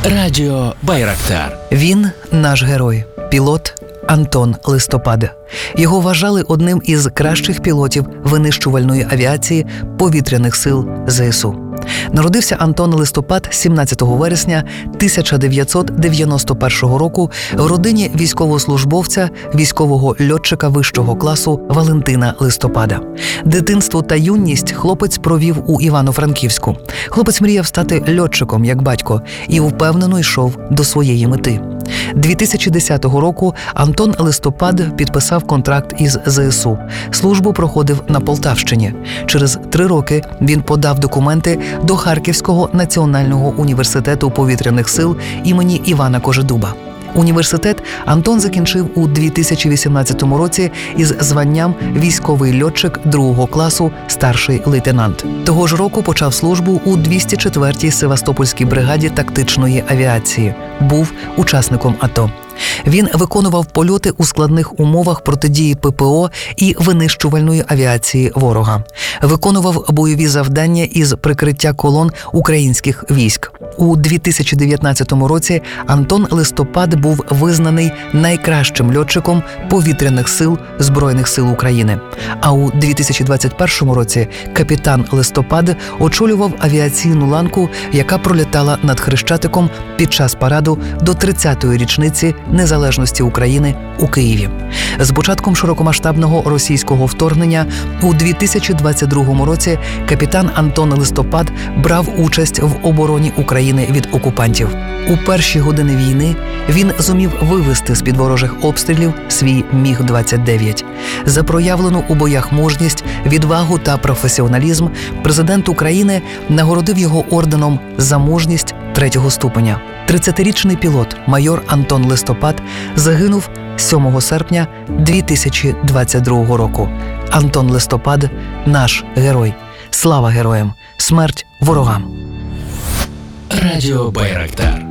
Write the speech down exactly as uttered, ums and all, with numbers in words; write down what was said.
Радіо Байрактар. Він наш герой, пілот Антон Листопад. Його вважали одним із кращих пілотів винищувальної авіації повітряних сил ЗСУ. Народився Антон Листопад сімнадцятого вересня тисяча дев'ятсот дев'яносто першого року в родині військовослужбовця, військового льотчика вищого класу Валентина Листопада. Дитинство та юність хлопець провів у Івано-Франківську. Хлопець мріяв стати льотчиком, як батько, і впевнено йшов до своєї мети. дві тисячі десятого року Антон Листопад підписав контракт із ЗСУ. Службу проходив на Полтавщині. Через три роки він подав документи до Харківського національного університету повітряних сил імені Івана Кожедуба. Університет Антон закінчив у дві тисячі вісімнадцятому році із званням військовий льотчик другого класу, старший лейтенант. Того ж року почав службу у двісті четвертій Севастопольській бригаді тактичної авіації. Був учасником АТО. Він виконував польоти у складних умовах протидії ППО і винищувальної авіації ворога. Виконував бойові завдання із прикриття колон українських військ. У дві тисячі дев'ятнадцятому році Антон Листопад був визнаний найкращим льотчиком повітряних сил Збройних сил України. А у дві тисячі двадцять першому році капітан Листопад очолював авіаційну ланку, яка пролітала над Хрещатиком під час параду до тридцятої річниці незалежності України у Києві. З початком широкомасштабного російського вторгнення у дві тисячі двадцять другому році капітан Антон Листопад брав участь в обороні України від окупантів. У перші години війни він зумів вивести з-під ворожих обстрілів свій міг двадцять дев'ять. За проявлену у боях мужність, відвагу та професіоналізм президент України нагородив його орденом за мужність третього ступеня. тридцятирічний пілот майор Антон Листопад загинув сьомого серпня дві тисячі двадцять другого року. Антон Листопад – наш герой. Слава героям! Смерть ворогам! Радіо Байрактар.